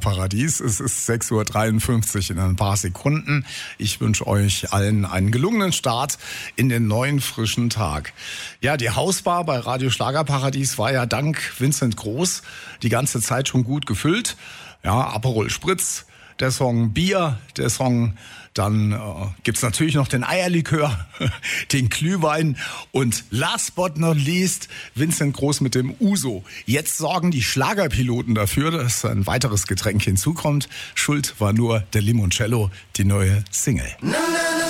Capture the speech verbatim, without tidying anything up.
Schlagerparadies. Es ist sechs Uhr dreiundfünfzig in ein paar Sekunden. Ich wünsche euch allen einen gelungenen Start in den neuen, frischen Tag. Ja, die Hausbar bei Radio Schlagerparadies war ja dank Vincent Groß die ganze Zeit schon gut gefüllt. Ja, Aperol Spritz, der Song Bier, der Song, dann äh, gibt's natürlich noch den Eierlikör, den Glühwein und last but not least Vincent Groß mit dem Uso. Jetzt sorgen die Schlagerpiloten dafür, dass ein weiteres Getränk hinzukommt. Schuld war nur der Limoncello, die neue Single.